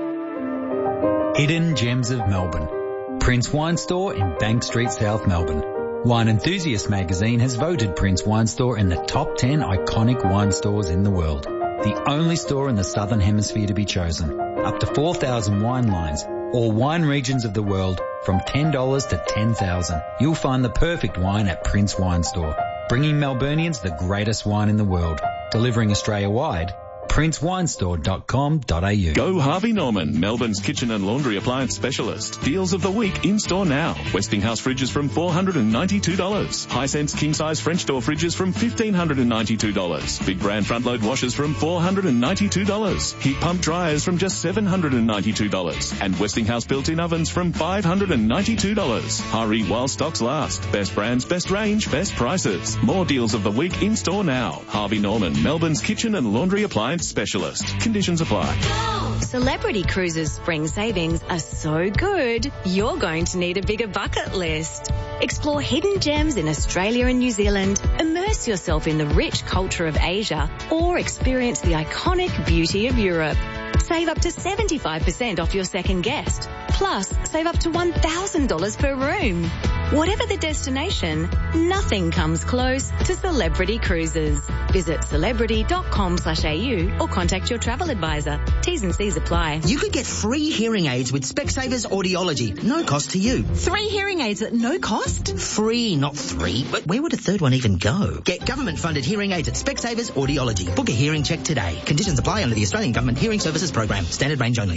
[SPEAKER 24] Hidden Gems of Melbourne. Prince Wine Store in Bank Street, South Melbourne. Wine Enthusiast magazine has voted Prince Wine Store in the top ten iconic wine stores in the world. The only store in the Southern Hemisphere to be chosen. Up to four thousand wine lines, or wine regions of the world, from ten dollars to ten thousand dollars. You'll find the perfect wine at Prince Wine Store, bringing Melburnians the greatest wine in the world, delivering Australia-wide. prince wine store dot com dot a u.
[SPEAKER 25] Go Harvey Norman, Melbourne's kitchen and laundry appliance specialist. Deals of the week in store now. Westinghouse fridges from four hundred ninety-two dollars. Hisense king size French door fridges from fifteen hundred ninety-two dollars. Big brand front load washers from four hundred ninety-two dollars. Heat pump dryers from just seven hundred ninety-two dollars. And Westinghouse built-in ovens from five hundred ninety-two dollars. Hurry while stocks last. Best brands, best range, best prices. More deals of the week in store now. Harvey Norman, Melbourne's kitchen and laundry appliance specialist. Conditions apply.
[SPEAKER 26] Celebrity Cruises spring savings are so good, you're going to need a bigger bucket list. Explore hidden gems in Australia and New Zealand, immerse yourself in the rich culture of Asia, or experience the iconic beauty of Europe. Save up to seventy-five percent off your second guest. Plus, save up to one thousand dollars per room. Whatever the destination, nothing comes close to Celebrity Cruises. Visit celebrity.com slash AU or contact your travel advisor. T's and C's apply.
[SPEAKER 7] You could get free hearing aids with Specsavers Audiology. No cost to you.
[SPEAKER 18] Three hearing aids at no cost?
[SPEAKER 7] Free, not three. But where would a third one even go? Get government-funded hearing aids at Specsavers Audiology. Book a hearing check today. Conditions apply under the Australian Government Hearing Services Program. Standard range only.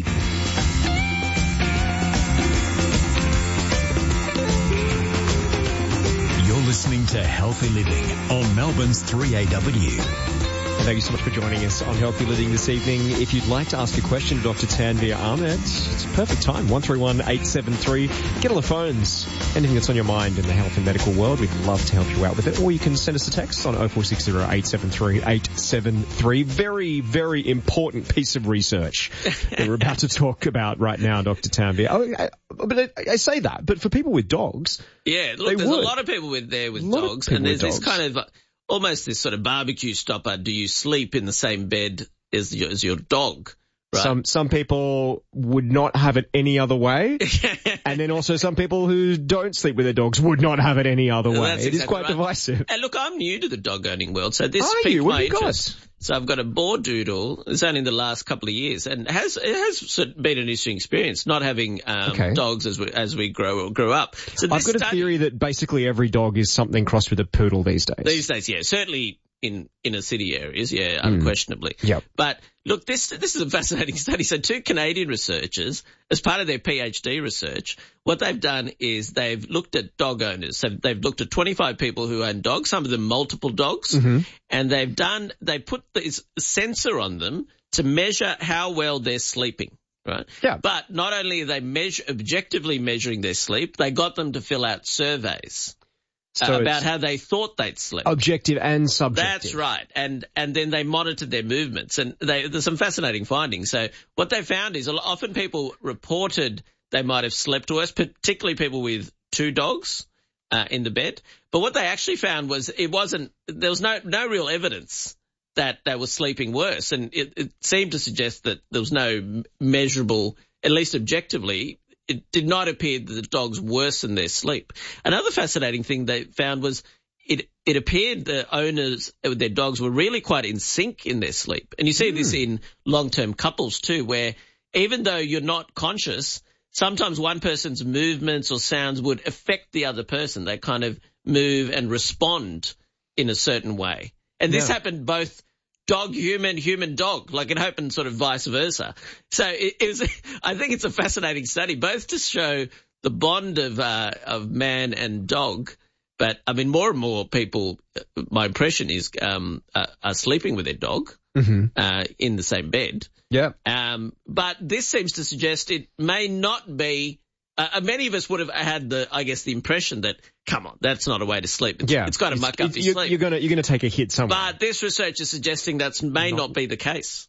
[SPEAKER 12] Listening to Healthy Living on Melbourne's three A W.
[SPEAKER 1] Thank you so much for joining us on Healthy Living this evening. If you'd like to ask a question to Doctor Tanveer Ahmed, it's a perfect time. one three one eight seven three. Get on the phones. Anything that's on your mind in the health and medical world, we'd love to help you out with it. Or you can send us a text on oh four six zero eight seven three eight seven three. Very, very important piece of research that we're about to talk about right now, Doctor Tanveer. I, I, but I, I say that, but for people with dogs,
[SPEAKER 2] yeah, look, there's would. a lot of people with there with dogs, and there's this kind of uh, almost this sort of barbecue stopper. Do you sleep in the same bed as your, as your dog? Right.
[SPEAKER 1] Some some people would not have it any other way, and then also some people who don't sleep with their dogs would not have it any other way.
[SPEAKER 2] That's
[SPEAKER 1] it
[SPEAKER 2] exactly
[SPEAKER 1] is quite
[SPEAKER 2] right.
[SPEAKER 1] divisive.
[SPEAKER 2] And look, I'm new to the dog owning world, so this
[SPEAKER 1] Are
[SPEAKER 2] piqued
[SPEAKER 1] you? What
[SPEAKER 2] my
[SPEAKER 1] have you
[SPEAKER 2] interest.
[SPEAKER 1] got?
[SPEAKER 2] So I've got a Bordoodle. It's only in the last couple of years, and it has it has sort of been an interesting experience not having um,
[SPEAKER 1] Okay.
[SPEAKER 2] dogs as we as we grow grow up. So
[SPEAKER 1] I've
[SPEAKER 2] this
[SPEAKER 1] got a
[SPEAKER 2] study-
[SPEAKER 1] theory that basically every dog is something crossed with a poodle these days.
[SPEAKER 2] These days, yeah, certainly in inner city areas, yeah,
[SPEAKER 1] Mm.
[SPEAKER 2] unquestionably.
[SPEAKER 1] Yep.
[SPEAKER 2] But look, this this is a fascinating study. So two Canadian researchers, as part of their PhD research, what they've done is they've looked at dog owners. So they've looked at twenty-five people who own dogs, some of them multiple dogs,
[SPEAKER 1] Mm-hmm.
[SPEAKER 2] and they've done they put this sensor on them to measure how well they're sleeping. Right.
[SPEAKER 1] Yeah.
[SPEAKER 2] But not only are they measure, objectively measuring their sleep, they got them to fill out surveys.
[SPEAKER 1] So
[SPEAKER 2] uh, about
[SPEAKER 1] it's
[SPEAKER 2] how they thought they'd slept.
[SPEAKER 1] objective and subjective.
[SPEAKER 2] That's right. And and then they monitored their movements. And they, there's some fascinating findings. So what they found is often people reported they might have slept worse, particularly people with two dogs uh, in the bed. But what they actually found was it wasn't – there was no, no real evidence that they were sleeping worse. And it, it seemed to suggest that there was no measurable, at least objectively – it did not appear that the dogs worsened their sleep. Another fascinating thing they found was it it appeared the owners with their dogs were really quite in sync in their sleep. And you see mm. this in long-term couples too, where even though you're not conscious, sometimes one person's movements or sounds would affect the other person. They kind of move and respond in a certain way. And this
[SPEAKER 1] yeah.
[SPEAKER 2] happened both dog, human, human, dog, like it happened sort of vice versa. So it, it was, I think it's a fascinating study, both to show the bond of, uh, of man and dog. But I mean, more and more people, my impression is, um, uh, are sleeping with their dog,
[SPEAKER 1] mm-hmm.
[SPEAKER 2] uh, in the same bed.
[SPEAKER 1] Yeah.
[SPEAKER 2] Um, but this seems to suggest it may not be, uh, many of us would have had the, I guess, the impression that, come on, that's not a way to sleep. It's,
[SPEAKER 1] yeah.
[SPEAKER 2] it's got to muck up your
[SPEAKER 1] you're,
[SPEAKER 2] sleep.
[SPEAKER 1] You're gonna, you're gonna take a hit somewhere.
[SPEAKER 2] But this research is suggesting that may not, not be the case.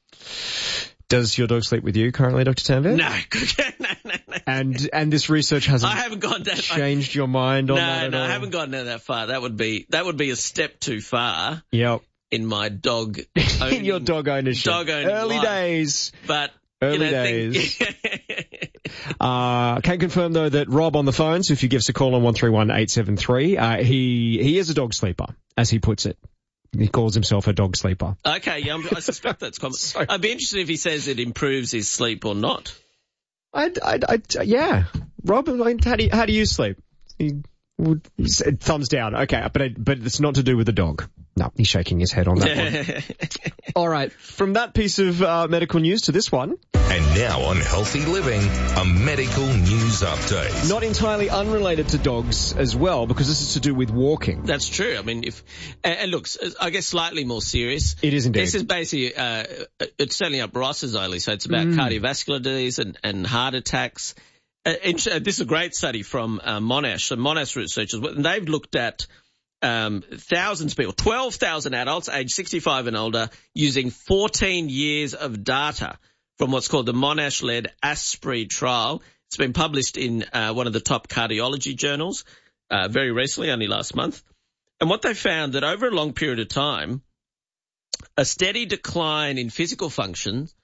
[SPEAKER 1] Does your dog sleep with you currently, Doctor Tanveer?
[SPEAKER 2] No. no, no, no.
[SPEAKER 1] And, and this research hasn't
[SPEAKER 2] I haven't gone that,
[SPEAKER 1] changed your mind on
[SPEAKER 2] no,
[SPEAKER 1] that at
[SPEAKER 2] No, no,
[SPEAKER 1] all?
[SPEAKER 2] I haven't gone down that far. That would be, that would be a step too far.
[SPEAKER 1] Yep.
[SPEAKER 2] In my dog
[SPEAKER 1] owning, in your dog ownership.
[SPEAKER 2] Dog owning
[SPEAKER 1] Early
[SPEAKER 2] life.
[SPEAKER 1] days.
[SPEAKER 2] But,
[SPEAKER 1] Early
[SPEAKER 2] you know,
[SPEAKER 1] days.
[SPEAKER 2] Think,
[SPEAKER 1] uh, can confirm though that Rob on the phone, so if you give us a call on one three one eight seven three, uh, he, he is a dog sleeper, as he puts it. He calls himself a dog sleeper.
[SPEAKER 2] Okay, yeah, I'm, I suspect that's common. I'd be interested if he says it improves his sleep or not.
[SPEAKER 1] I'd, I'd, I'd yeah. Rob, how do you, how do you sleep? He would, he said thumbs down. Okay, but it, but it's not to do with the dog. No, he's shaking his head on that one. All right, from that piece of uh, medical news to this one.
[SPEAKER 21] And now on Healthy Living, a medical news update.
[SPEAKER 1] Not entirely unrelated to dogs as well, because this is to do with walking.
[SPEAKER 2] That's true. I mean, if and, and look, I guess slightly more serious.
[SPEAKER 1] It is indeed.
[SPEAKER 2] This is basically uh, it's certainly up Ross's alley, so it's about
[SPEAKER 1] Mm.
[SPEAKER 2] cardiovascular disease and, and heart attacks. Uh, and, uh, this is a great study from uh, Monash. So Monash researchers, and they've looked at um, thousands of people, twelve thousand adults aged sixty-five and older, using fourteen years of data from what's called the Monash-led ASPRE trial. It's been published in uh, one of the top cardiology journals uh, very recently, only last month. And what they found that over a long period of time, a steady decline in physical function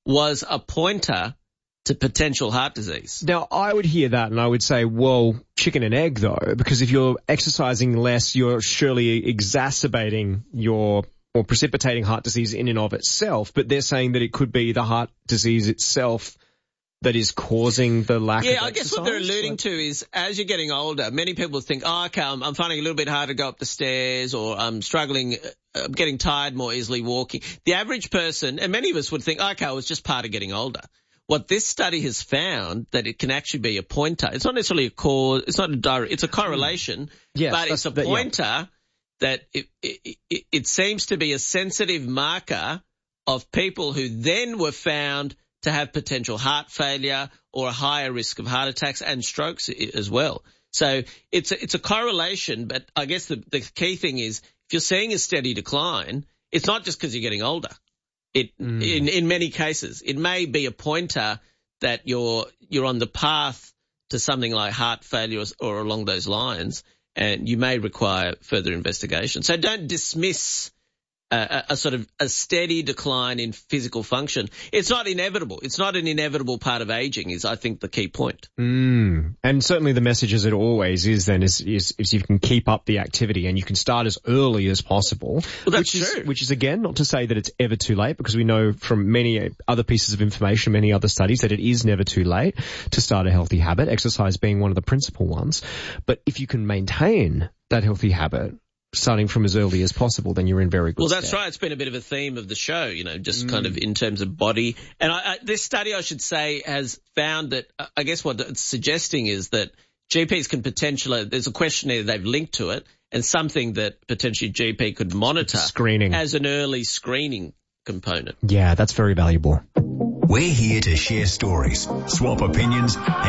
[SPEAKER 2] was a pointer to potential heart disease.
[SPEAKER 1] Now, I would hear that and I would say, well, chicken and egg though, because if you're exercising less, you're surely exacerbating your or precipitating heart disease in and of itself. But they're saying that it could be the heart disease itself that is causing the lack
[SPEAKER 2] yeah,
[SPEAKER 1] of
[SPEAKER 2] I
[SPEAKER 1] exercise?
[SPEAKER 2] guess what they're alluding like, to is as you're getting older, many people think, oh, okay, I'm, I'm finding it a little bit harder to go up the stairs, or I'm struggling, I'm getting tired more easily walking. The average person, and many of us would think, okay, it was just part of getting older. What this study has found, that it can actually be a pointer. It's not necessarily a cause, it's not a direct, it's a correlation,
[SPEAKER 1] yes,
[SPEAKER 2] but it's a
[SPEAKER 1] that,
[SPEAKER 2] pointer
[SPEAKER 1] yeah.
[SPEAKER 2] that it, it, it, it seems to be a sensitive marker of people who then were found to have potential heart failure or a higher risk of heart attacks and strokes as well. So it's a, it's a correlation, but I guess the, the key thing is if you're seeing a steady decline, it's not just because you're getting older. It mm. in in many cases, it may be a pointer that you're you're on the path to something like heart failure or, or along those lines, and you may require further investigation. So don't dismiss A, a sort of a steady decline in physical function. It's not inevitable. It's not an inevitable part of aging is, I think, the key point.
[SPEAKER 1] Mm. And certainly the message, as it always is then, is, is, is you can keep up the activity and you can start as early as possible.
[SPEAKER 2] Well, that's
[SPEAKER 1] which
[SPEAKER 2] true.
[SPEAKER 1] Is, which is, again, not to say that it's ever too late, because we know from many other pieces of information, many other studies, that it is never too late to start a healthy habit, exercise being one of the principal ones. But if you can maintain that healthy habit, starting from as early as possible, then you're in very good
[SPEAKER 2] Well, that's
[SPEAKER 1] stead.
[SPEAKER 2] right. It's been a bit of a theme of the show, you know, just
[SPEAKER 1] Mm.
[SPEAKER 2] kind of in terms of body. And I, I, this study, I should say, has found that, uh, I guess what it's suggesting is that G Ps can potentially, there's a questionnaire they've linked to it, and something that potentially G P could monitor
[SPEAKER 1] screening
[SPEAKER 2] as an early screening component.
[SPEAKER 1] Yeah, that's very valuable.
[SPEAKER 12] We're here to share stories, swap opinions,